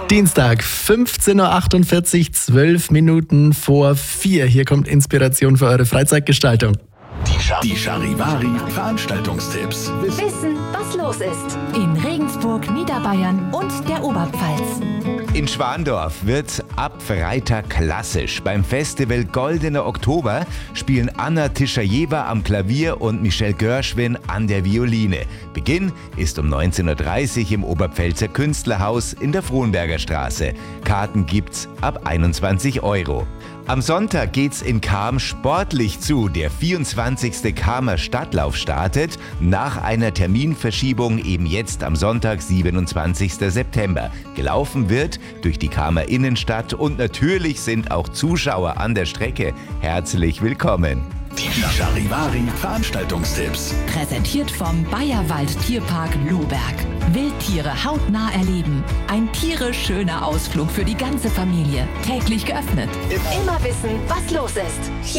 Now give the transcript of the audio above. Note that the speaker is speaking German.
Dienstag, 15.48 Uhr, 12 Minuten vor 4. Hier kommt Inspiration für eure Freizeitgestaltung. Die Charivari Veranstaltungstipps. Wissen, was los ist. In Regensburg, Niederbayern und der Oberpfalz. In Schwandorf wird ab Freitag klassisch. Beim Festival Goldener Oktober spielen Anna Tischajewa am Klavier und Michelle Gershwin an der Violine. Beginn ist um 19.30 Uhr im Oberpfälzer Künstlerhaus in der Frohnberger Straße. Karten gibt's ab 21 €. Am Sonntag geht's in Cham sportlich zu. Der 24. Chamer Stadtlauf startet nach einer Terminverschiebung eben jetzt am Sonntag, 27. September. Gelaufen wird durch die Chamer Innenstadt und natürlich sind auch Zuschauer an der Strecke herzlich willkommen. Die Charivari Veranstaltungstipps. Präsentiert vom Bayerwald Tierpark Lohberg. Wildtiere hautnah erleben. Ein tierisch schöner Ausflug für die ganze Familie. Täglich geöffnet. Immer wissen, was los ist.